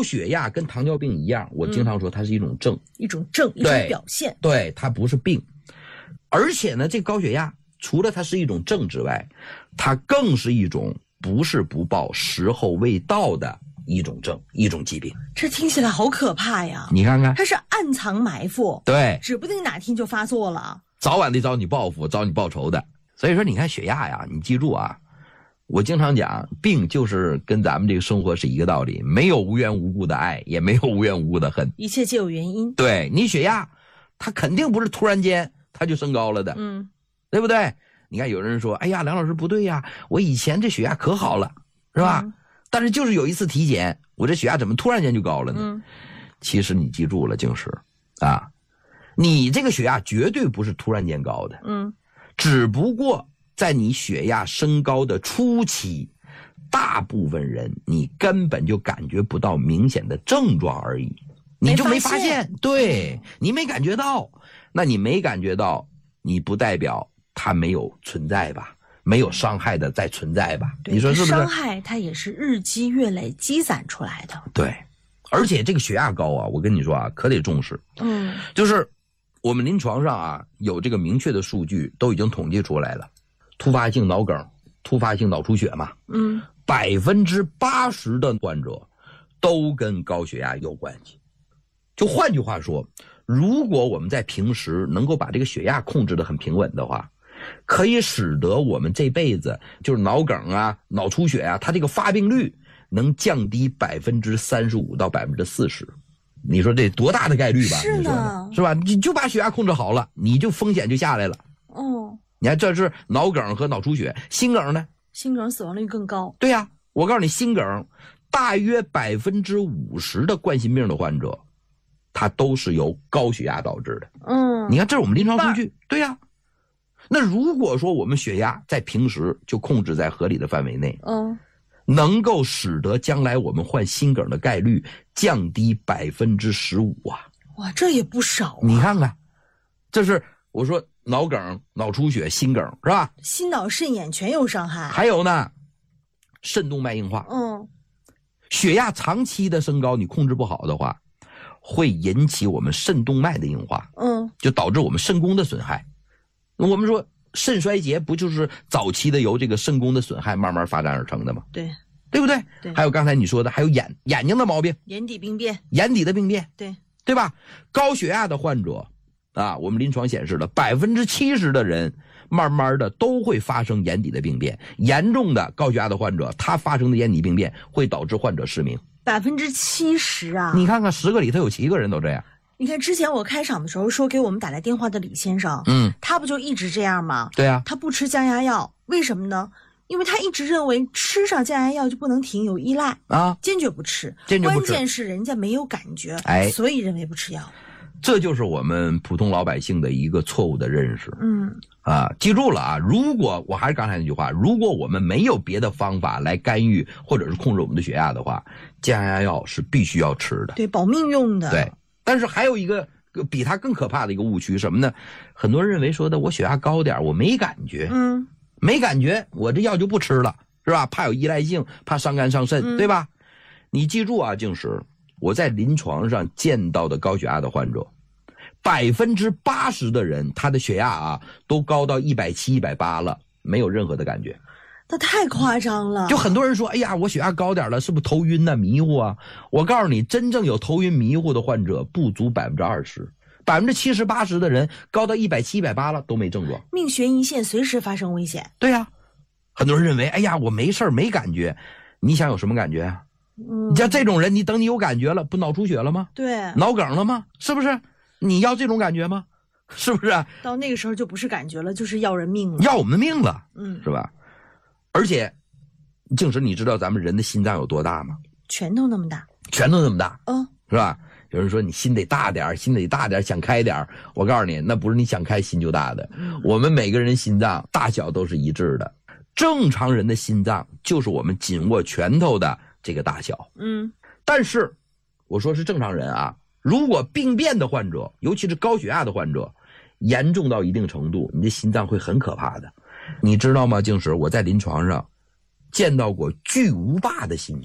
高血压跟糖尿病一样，我经常说它是一种症， 一种表现。 对，它不是病。而且呢，这高血压除了它是一种症之外，它更是一种不是不报时候未到的一种症，一种疾病。 这听起来好可怕呀！ 你看看， 它是暗藏埋伏， 对， 指不定哪天就发作了， 早晚得找你报复，找你报仇的。所以说你看血压呀，你记住啊，我经常讲，病就是跟咱们这个生活是一个道理，没有无缘无故的爱，也没有无缘无故的恨， 一切皆有原因。 对，你血压它肯定不是突然间它就升高了的，对不对？你看有人说，哎呀，梁老师不对呀，我以前这血压可好了，是吧？但是就是有一次体检，我这血压怎么突然间就高了呢？其实你记住了，静石啊，你这个血压绝对不是突然间高的，只不过在你血压升高的初期，大部分人你根本就感觉不到明显的症状而已，你就没发现，对，你没感觉到，那你没感觉到，你不代表它没有存在吧？没有伤害的在存在吧？你说是不是？ 伤害它也是日积月累积攒出来的。 对，而且这个血压高啊，我跟你说啊，可得重视。就是我们临床上啊有这个明确的数据，都已经统计出来了。突发性脑梗、突发性脑出血嘛，80%的患者都跟高血压有关系。就换句话说，如果我们在平时能够把这个血压控制得很平稳的话，可以使得我们这辈子就是脑梗啊、脑出血啊，它这个发病率能降低35%到40%。你说这多大的概率吧？ 是的， 是吧？你就把血压控制好了，你就风险就下来了。你看这是脑梗和脑出血，心梗呢？ 心梗死亡率更高。 对呀，我告诉你，心梗大约50%的冠心病的患者，它都是由高血压导致的。你看这是我们临床数据。对呀。那如果说我们血压在平时就控制在合理的范围内，能够使得将来我们患心梗的概率降低15%啊！ 哇，这也不少啊！ 你看看，这是我说脑梗、脑出血、心梗是吧？ 心脑肾眼全有伤害。 还有呢，肾动脉硬化。血压长期的升高，你控制不好的话，会引起我们肾动脉的硬化。就导致我们肾功的损害。我们说肾衰竭不就是早期的由这个肾功的损害慢慢发展而成的吗？对不对？ 对。 还有刚才你说的，还有眼睛的毛病， 眼底病变， 眼底的病变， 对吧？高血压的患者啊，我们临床显示了70%的人慢慢的都会发生眼底的病变，严重的高血压的患者，他发生的眼底病变会导致患者失明。 70%啊！ 你看看10个里头有7个人都这样。 你看之前我开场的时候说给我们打来电话的李先生，他不就一直这样吗？ 对啊， 他不吃降压药，为什么呢？因为他一直认为吃上降压药就不能停，有依赖啊，坚决不吃。关键是人家没有感觉，所以认为不吃药。 这就是我们普通老百姓的一个错误的认识。记住了啊！如果我还是刚才那句话，如果我们没有别的方法来干预或者是控制我们的血压的话，降压药是必须要吃的， 对，保命用的。 对。但是还有一个比它更可怕的一个误区什么呢？很多人认为说的我血压高点我没感觉，没感觉我这药就不吃了，是吧？怕有依赖性，怕伤肝伤肾，对吧？你记住啊，静石，我在临床上见到的高血压的患者，80%的人他的血压啊都高到170、180了，没有任何的感觉。 那太夸张了。 就很多人说，哎呀，我血压高点了，是不是头晕啊、迷糊啊？我告诉你，真正有头晕迷糊的患者不足20%，70%、80%的人高到170、180了都没症状， 命悬一线，随时发生危险。 对呀，很多人认为，哎呀，我没事没感觉，你想有什么感觉啊？你像这种人，你等你有感觉了，不脑出血了吗？ 对， 脑梗了吗？是不是？你要这种感觉吗？是不是？ 到那个时候就不是感觉了，就是要人命了， 要我们的命了，是吧？而且，静石，你知道咱们人的心脏有多大吗？ 拳头那么大， 是吧？有人说你心得大点，想开点。我告诉你，那不是你想开心就大的。我们每个人心脏大小都是一致的，正常人的心脏就是我们紧握拳头的这个大小。但是我说是正常人啊，如果病变的患者，尤其是高血压的患者，严重到一定程度，你的心脏会很可怕的。你知道吗，静石，我在临床上见到过巨无霸的心脏，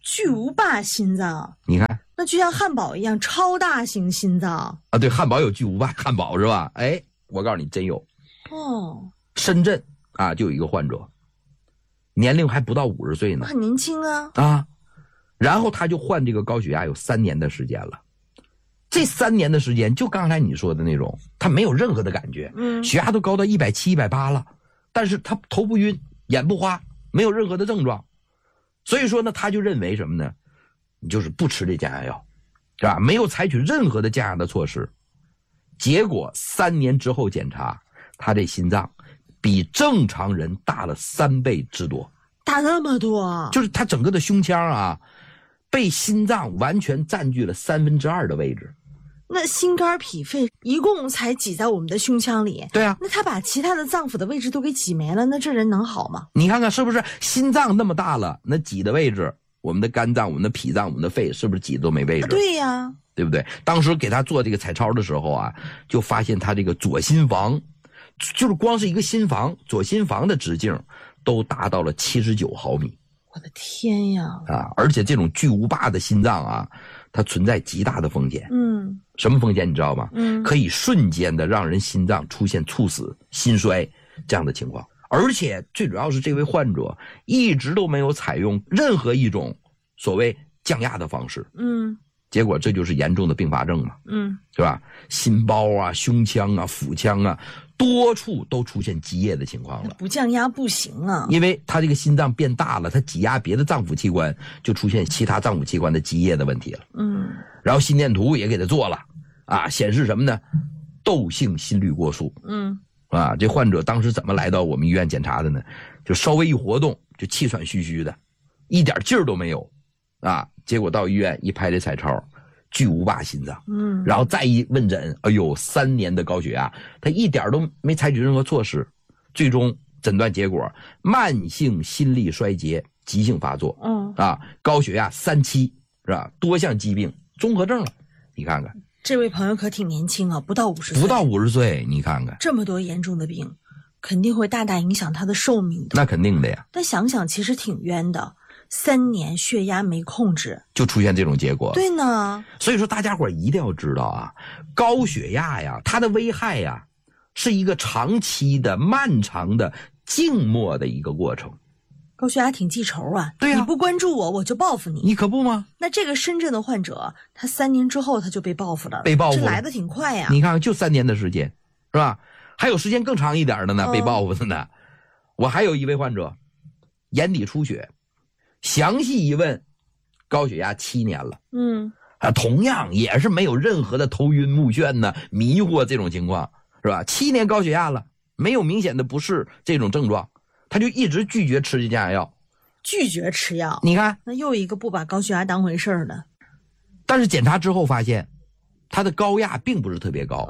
巨无霸心脏， 你看， 那就像汉堡一样超大型心脏啊！对，汉堡有巨无霸汉堡是吧？哎，我告诉你，真有哦。 深圳啊，就有一个患者，年龄还不到50岁呢， 很年轻啊啊！然后他就患这个高血压有3年的时间了。这3年的时间，就刚才你说的那种，他没有任何的感觉，血压都高到170、180了，但是他头不晕，眼不花，没有任何的症状。所以说呢，他就认为什么呢？你就是不吃这降压药，是吧？没有采取任何的降压的措施。结果3年之后检查，他这心脏比正常人大了3倍之多。 大那么多？ 就是他整个的胸腔啊，被心脏完全占据了2/3的位置。 那心肝脾肺一共才挤在我们的胸腔里。 对啊， 那他把其他的脏腑的位置都给挤没了，那这人能好吗？ 你看看是不是心脏那么大了，那挤的位置，我们的肝脏、我们的脾脏、我们的肺，是不是挤的都没位置？ 对呀， 对不对？当时给他做这个彩超的时候啊，就发现他这个左心房，就是光是一个心房，左心房的直径都达到了79毫米。 我的天呀！ 啊，而且这种巨无霸的心脏啊，它存在极大的风险。什么风险你知道吗？可以瞬间的让人心脏出现猝死、心衰这样的情况。而且最主要是这位患者一直都没有采用任何一种所谓降压的方式。结果这就是严重的并发症嘛。是吧？心包啊、胸腔啊、腹腔啊，多处都出现积液的情况了。 不降压不行啊， 因为他这个心脏变大了，他挤压别的脏腑器官，就出现其他脏腑器官的积液的问题了。然后心电图也给他做了啊，显示什么呢？窦性心律过速。啊，这患者当时怎么来到我们医院检查的呢？就稍微一活动就气喘吁吁的，一点劲儿都没有啊。结果到医院一拍这彩超，巨无霸心脏。然后再一问诊，哎呦，3年的高血压，他一点都没采取任何措施，最终诊断结果慢性心力衰竭急性发作。啊，高血压3期是吧？多项疾病综合症了。你看看， 这位朋友可挺年轻啊，不到50岁。 不到50岁，你看看这么多严重的病，肯定会大大影响他的寿命的。 那肯定的呀。 但想想其实挺冤的。3年血压没控制， 就出现这种结果。 对呢， 所以说大家伙一定要知道啊，高血压呀，它的危害呀，是一个长期的、漫长的、静默的一个过程。 高血压挺记仇啊， 对啊， 你不关注我，我就报复你。 你可不吗？ 那这个深圳的患者，他3年之后他就被报复了， 被报复这来的挺快呀。 你看，就3年的时间，是吧？还有时间更长一点的呢，被报复的呢。我还有一位患者，眼底出血。详细一问，高血压7年了。同样也是没有任何的头晕目眩呢、迷惑这种情况，是吧？7年高血压了，没有明显的不适这种症状，他就一直拒绝吃这降压药。 拒绝吃药， 你看， 那又一个不把高血压当回事的。 但是检查之后发现，他的高压并不是特别高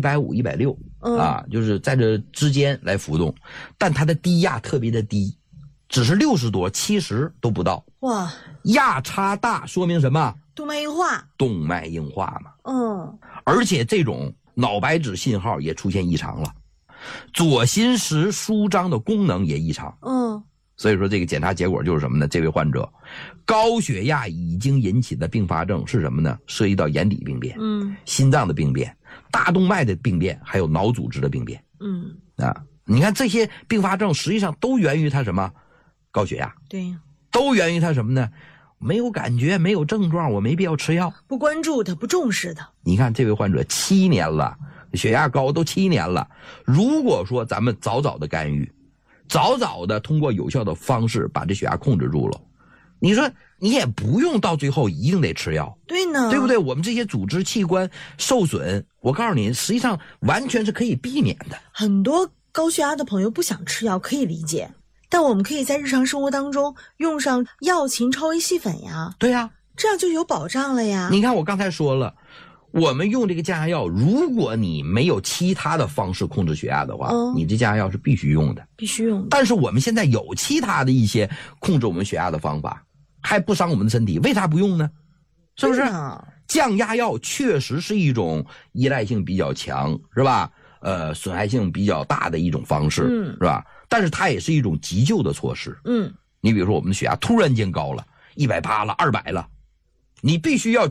，150、160啊，就是在这之间来浮动，但他的低压特别的低。只是60多、70都不到。哇，压差大说明什么？ 动脉硬化。 动脉硬化嘛。而且这种脑白质信号也出现异常了，左心室舒张的功能也异常。所以说这个检查结果就是什么呢？这位患者高血压已经引起的并发症是什么呢？涉及到眼底病变、心脏的病变、大动脉的病变，还有脑组织的病变。你看这些并发症实际上都源于他什么？高血压。 对， 都源于他什么呢？没有感觉，没有症状，我没必要吃药。 不关注他，不重视他。 你看这位患者7年了，血压高都7年了。如果说咱们早早的干预，早早的通过有效的方式把这血压控制住了，你说你也不用到最后一定得吃药。 对呢， 对不对？我们这些组织器官受损，我告诉你，实际上完全是可以避免的。 很多高血压的朋友不想吃药，可以理解。但我们可以在日常生活当中用上药嗪超微细粉呀。 对呀， 这样就有保障了呀。 你看我刚才说了，我们用这个降压药，如果你没有其他的方式控制血压的话，你这降压药是必须用的。 必须用的。 但是我们现在有其他的一些控制我们血压的方法，还不伤我们的身体，为啥不用呢？是不是？降压药确实是一种依赖性比较强，是吧？损害性比较大的一种方式，是吧？但是它也是一种急救的措施。你比如说我们的血压突然间高了， 180了、200了，你必须要